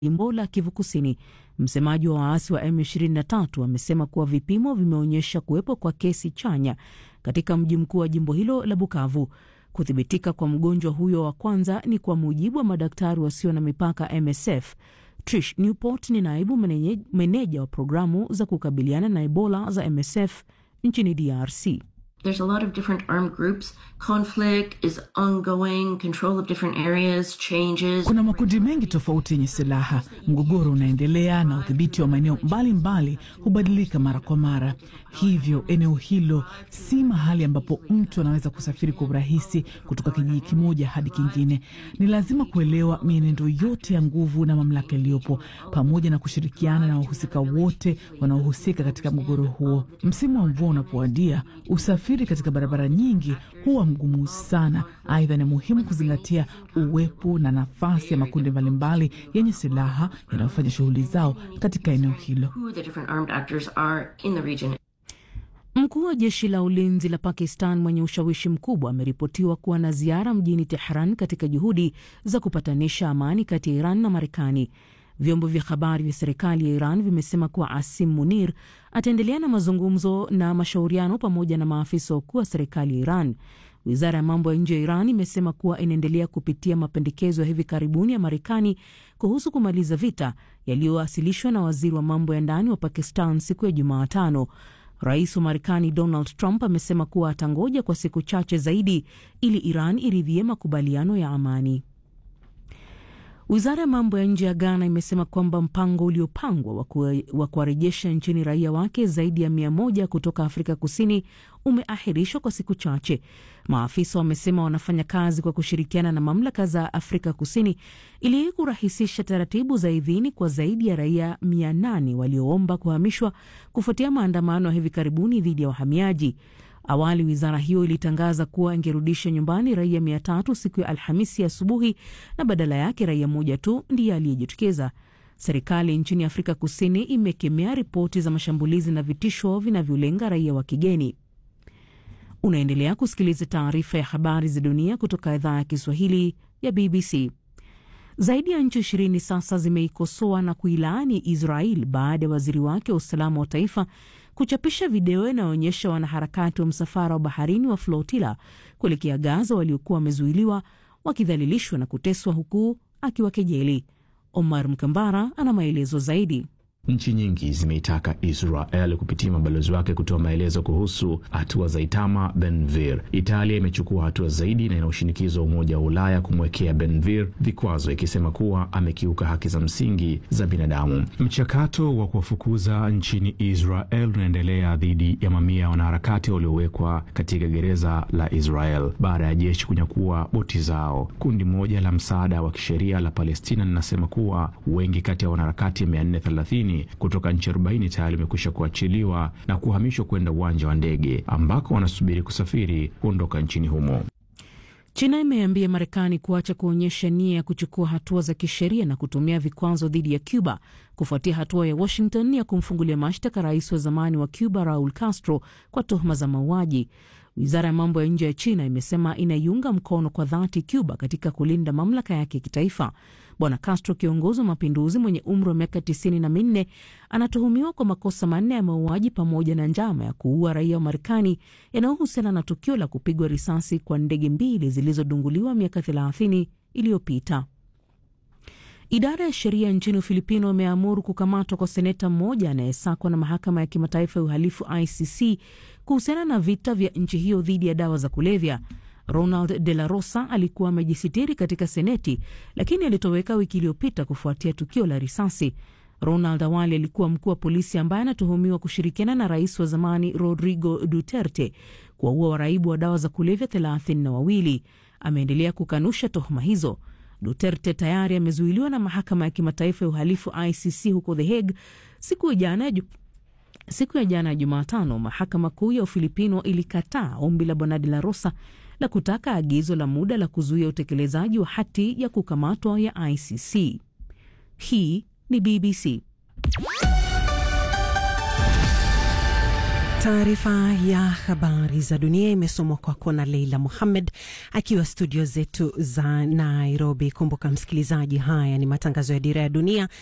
jimbo la Kivu Kusini. Msemaji wa waasi wa M23 amesema kuwa vipimo vimeonyesha kuwepo kwa kesi chanya katika mji mkuu wa jimbo hilo la Bukavu. Kuthibitika kwa mgonjwa huyo wa kwanza ni kwa mujibu wa madaktari wasio na mipaka MSF. Trish Newport ni naibu meneja wa programu za kukabiliana na Ebola za MSF nchini DRC. There's a lot of different armed groups. Conflict is ongoing, control of different areas changes. Kuna makundi mengi tofauti yenye silaha. Mgogoro unaendelea na udhibiti wa maeneo mbalimbali hubadilika mara kwa mara. Hivyo eneo hilo si mahali ambapo mtu anaweza kusafiri kwa urahisi kutoka kijiji kimoja hadi kingine. Ni lazima kuelewa mienendo yote ya nguvu na mamlaka iliyopo, pamoja na kushirikiana na wahusika wote wanaohusika katika mgogoro huo. Msimu wa mvua unapowadia, usafiri katika barabara nyingi huwa mgumu sana. Aidha, ni muhimu kuzingatia uwepo na nafasi ya makundi mbalimbali yenye silaha yanayofanya shughuli zao katika eneo hilo. Mkuu wa jeshi la ulinzi la Pakistan mwenye ushawishi mkubwa ameripotiwa kuwa na ziara mjini Tehran katika juhudi za kupatanisha amani kati ya Iran na Marekani. Vyombo vya habari vya serikali ya Iran vimesema kuwa Asim Munir ataendelea na mazungumzo na mashauriano pamoja na maafisa wakuu wa serikali ya Iran. Wizara ya mambo ya nje ya Iran imesema kuwa inaendelea kupitia mapendekezo ya hivi karibuni ya Marekani kuhusu kumaliza vita yaliyowasilishwa na waziri wa mambo ya ndani wa Pakistan siku ya Jumatano. Rais wa Marekani Donald Trump amesema kuwa atangoja kwa siku chache zaidi ili Iran iridhie makubaliano ya amani. Wizara ya mambo ya nje ya Ghana imesema kwamba mpango uliopangwa wa kuwarejesha nchini raia wake zaidi ya 100 kutoka Afrika Kusini umeahirishwa kwa siku chache. Maafisa wamesema wanafanya kazi kwa kushirikiana na mamlaka za Afrika Kusini ili kurahisisha taratibu za idhini kwa zaidi ya raia 800 walioomba kuhamishwa kufuatia maandamano ya hivi karibuni dhidi ya wahamiaji. Awali wizara hiyo ilitangaza kuwa ingerudisha nyumbani raia 300 siku ya Alhamisi asubuhi na badala yake raia mmoja tu ndiye aliyejitokeza. Serikali nchini Afrika Kusini imekemea ripoti za mashambulizi na vitisho vinavyolenga raia wa kigeni. Unaendelea kusikiliza taarifa ya habari za dunia kutoka idhaa ya Kiswahili ya BBC. Zaidi ya nchi 20 sasa zimeikosoa na kuilaani Israel baada ya waziri wake wa usalama wa taifa kuchapisha video inayoonyesha wanaharakati wa msafara wa baharini wa flotila kuelekea Gaza waliokuwa wamezuiliwa wakidhalilishwa na kuteswa huku akiwakejeli. Omar Mkambara ana maelezo zaidi. Nchi nyingi zimeitaka Israel kupitia mabalozi wake kutoa maelezo kuhusu hatua za Itamar Ben-Gvir. Italia imechukua hatua zaidi na inaushinikizo Umoja wa Ulaya kumwekea Ben-Gvir vikwazo, ikisema kuwa amekiuka haki za msingi za binadamu. Mchakato wa kuwafukuza nchini Israel unaendelea dhidi ya mamia wanaharakati waliowekwa katika gereza la Israel baada ya jeshi kunyakua boti zao. Kundi moja la msaada wa kisheria la Palestina linasema kuwa wengi kati ya wanaharakati 430 kutoka nchi 40 tayari wamekwisha kuachiliwa na kuhamishwa kwenda uwanja wa ndege ambako wanasubiri kusafiri kuondoka nchini humo. China imeambia Marekani kuacha kuonyesha nia ya kuchukua hatua za kisheria na kutumia vikwazo dhidi ya Cuba kufuatia hatua ya Washington ya kumfungulia mashtaka rais wa zamani wa Cuba Raul Castro kwa tuhuma za mauaji. Wizara ya mambo ya nje ya China imesema inaiunga mkono kwa dhati Cuba katika kulinda mamlaka yake ya kitaifa. Bwana Castro, kiongozi wa mapinduzi mwenye umri wa miaka 94, anatuhumiwa kwa makosa 4 ya mauaji pamoja na njama ya kuua raia wa Marekani yanayohusiana na tukio la kupigwa risasi kwa ndege 2 zilizodunguliwa miaka 30 iliyopita. Idara ya sheria nchini Ufilipino imeamuru kukamatwa kwa seneta mmoja anayesakwa na mahakama ya kimataifa ya uhalifu ICC kuhusiana na vita vya nchi hiyo dhidi ya dawa za kulevya. Ronald De La Rosa alikuwa amejisitiri katika seneti, lakini alitoweka wiki iliyopita kufuatia tukio la risasi. Ronald awali alikuwa mkuu wa polisi ambaye anatuhumiwa kushirikiana na rais wa zamani Rodrigo Duterte kuwaua waraibu wa dawa za kulevya 32. Ameendelea kukanusha tuhuma hizo. Duterte tayari amezuiliwa na mahakama ya kimataifa ya uhalifu ICC huko The Hague. Siku ya jana Jumatano, mahakama kuu ya Ufilipino ilikataa ombi la Bwana De La Rosa la kutaka agizo la muda la kuzuia utekelezaji wa hati ya kukamatwa ya ICC. Hii ni BBC. Taarifa ya habari za dunia imesomwa kwako na Leila Muhammad akiwa studio zetu za Nairobi. Kumbuka msikilizaji, haya ni matangazo ya Dira ya Dunia